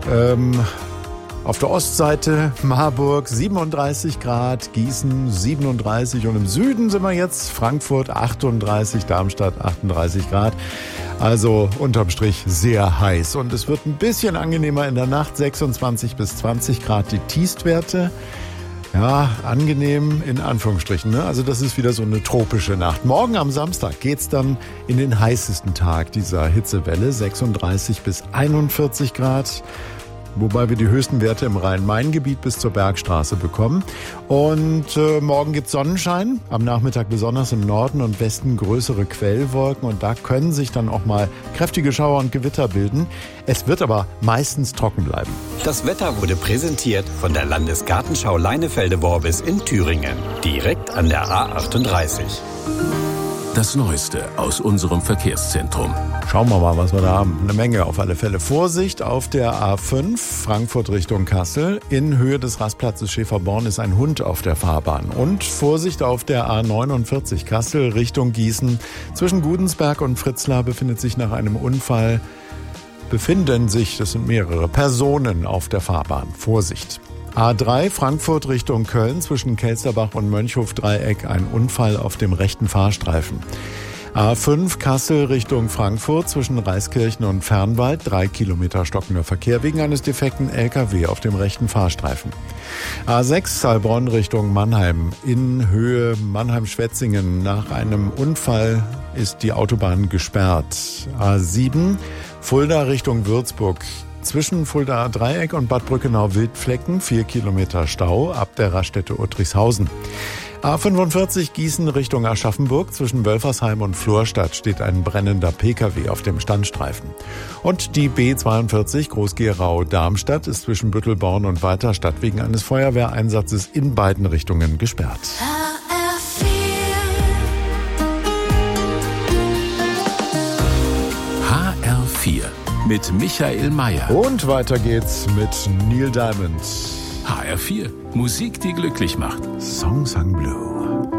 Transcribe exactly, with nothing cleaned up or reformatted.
Ähm, auf der Ostseite Marburg siebenunddreißig Grad, Gießen siebenunddreißig und im Süden sind wir jetzt Frankfurt achtunddreißig, Darmstadt achtunddreißig Grad. Also unterm Strich sehr heiß und es wird ein bisschen angenehmer in der Nacht, sechsundzwanzig bis zwanzig Grad die Tiefstwerte. Ja, angenehm in Anführungsstrichen, ne? Also das ist wieder so eine tropische Nacht. Morgen am Samstag geht's dann in den heißesten Tag dieser Hitzewelle, sechsunddreißig bis einundvierzig Grad. Wobei wir die höchsten Werte im Rhein-Main-Gebiet bis zur Bergstraße bekommen. Und äh, morgen gibt's Sonnenschein, am Nachmittag besonders im Norden und Westen größere Quellwolken und da können sich dann auch mal kräftige Schauer und Gewitter bilden. Es wird aber meistens trocken bleiben. Das Wetter wurde präsentiert von der Landesgartenschau Leinefelde-Worbis in Thüringen, direkt an der A achtunddreißig. Das Neueste aus unserem Verkehrszentrum. Schauen wir mal, was wir da haben. Eine Menge auf alle Fälle. Vorsicht auf der A fünf, Frankfurt Richtung Kassel. In Höhe des Rastplatzes Schäferborn ist ein Hund auf der Fahrbahn. Und Vorsicht auf der A neunundvierzig, Kassel Richtung Gießen. Zwischen Gudensberg und Fritzlar befindet sich nach einem Unfall, befinden sich, das sind mehrere Personen auf der Fahrbahn. Vorsicht. A drei, Frankfurt Richtung Köln, zwischen Kelsterbach und Mönchhof-Dreieck, ein Unfall auf dem rechten Fahrstreifen. A fünf, Kassel Richtung Frankfurt, zwischen Reiskirchen und Fernwald, drei Kilometer stockender Verkehr wegen eines defekten L K W auf dem rechten Fahrstreifen. A sechs, Heilbronn Richtung Mannheim, in Höhe Mannheim-Schwetzingen. Nach einem Unfall ist die Autobahn gesperrt. A sieben, Fulda Richtung Würzburg. Zwischen Fuldaer Dreieck und Bad Brückenau-Wildflecken, vier Kilometer Stau ab der Raststätte Uttrichshausen. A fünfundvierzig Gießen Richtung Aschaffenburg, zwischen Wölfersheim und Florstadt steht ein brennender P K W auf dem Standstreifen. Und die B zweiundvierzig Groß-Gerau-Darmstadt ist zwischen Büttelborn und Weiterstadt wegen eines Feuerwehreinsatzes in beiden Richtungen gesperrt. H R vier mit Michael Mayer. Und weiter geht's mit Neil Diamond. H R vier, Musik, die glücklich macht. Song Sung Blue.